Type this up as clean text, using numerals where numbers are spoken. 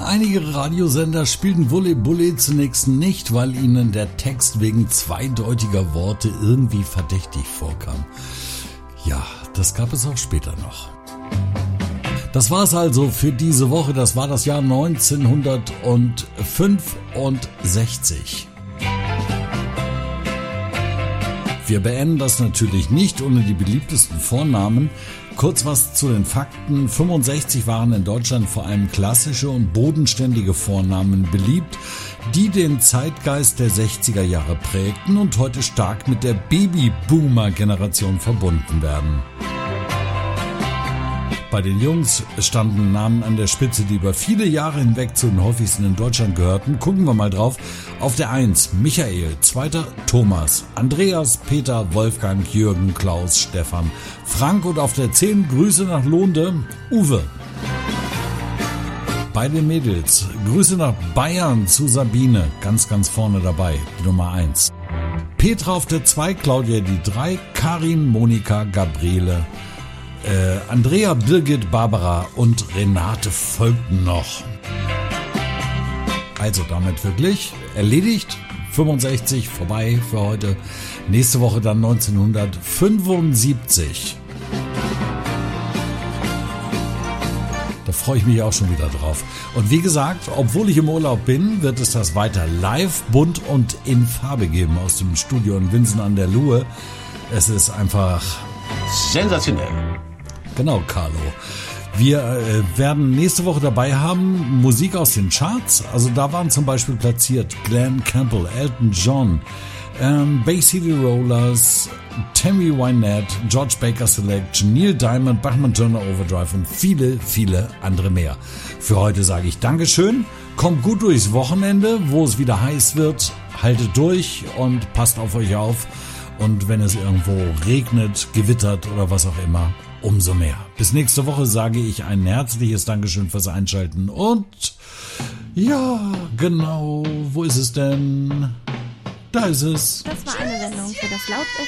Einige Radiosender spielten Wulle Bulle zunächst nicht, weil ihnen der Text wegen zweideutiger Worte irgendwie verdächtig vorkam. Ja, das gab es auch später noch. Das war's also für diese Woche. Das war das Jahr 1965. Wir beenden das natürlich nicht ohne die beliebtesten Vornamen. Kurz was zu den Fakten. 65 waren in Deutschland vor allem klassische und bodenständige Vornamen beliebt, die den Zeitgeist der 60er Jahre prägten und heute stark mit der Babyboomer-Generation verbunden werden. Bei den Jungs standen Namen an der Spitze, die über viele Jahre hinweg zu den häufigsten in Deutschland gehörten. Gucken wir mal drauf. Auf der 1 Michael, 2. Thomas, Andreas, Peter, Wolfgang, Jürgen, Klaus, Stefan, Frank und auf der 10 Grüße nach Lohnde, Uwe. Bei den Mädels Grüße nach Bayern zu Sabine, ganz vorne dabei, die Nummer 1. Petra auf der 2, Claudia die 3, Karin, Monika, Gabriele, Andrea, Birgit, Barbara und Renate folgten noch. Also damit wirklich erledigt. 65 vorbei für heute. Nächste Woche dann 1975. Da freue ich mich auch schon wieder drauf. Und wie gesagt, obwohl ich im Urlaub bin, wird es das weiter live, bunt und in Farbe geben aus dem Studio in Winsen an der Luhe. Es ist einfach sensationell. Genau, Carlo. Wir werden nächste Woche dabei haben Musik aus den Charts. Also da waren zum Beispiel platziert Glenn Campbell, Elton John, Bay City Rollers, Tammy Wynette, George Baker Selection, Neil Diamond, Bachman Turner Overdrive und viele andere mehr. Für heute sage ich Dankeschön. Kommt gut durchs Wochenende, wo es wieder heiß wird. Haltet durch und passt auf euch auf. Und wenn es irgendwo regnet, gewittert oder was auch immer, umso mehr. Bis nächste Woche sage ich ein herzliches Dankeschön fürs Einschalten und ja, genau, wo ist es denn? Da ist es. Das war eine Sendung für das Laut